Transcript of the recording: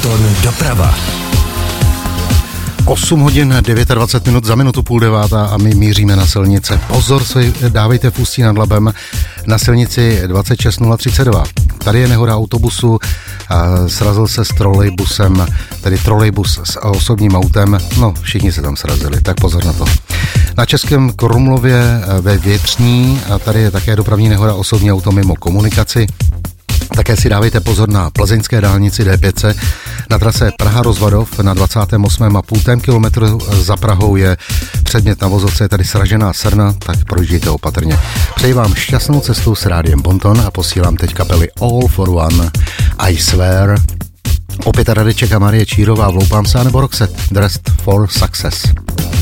Boston doprava. 8 hodin 29 minut, za minutu 8:30 a my míříme na silnice. Pozor, dávejte v Ústí nad Labem na silnici 26032. Tady je nehoda autobusu, srazil se s trolejbusem, tedy trolejbus s osobním autem, no všichni se tam srazili, tak pozor na to. Na Českém Krumlově ve Větřní, a tady je také dopravní nehoda, osobní auto mimo komunikaci. Také si dávejte pozor na plzeňské dálnici D5. Na trase Praha-Rozvadov na 28,5 kilometru za Prahou je předmět na vozovce, je tady sražená srna, tak projíždějte opatrně. Přeji vám šťastnou cestu s Rádiem Bonton a posílám teď kapely All for One, I Swear, opět Radeček a Marie Čírová, Vloupám se, nebo Roxette, Dressed for Success.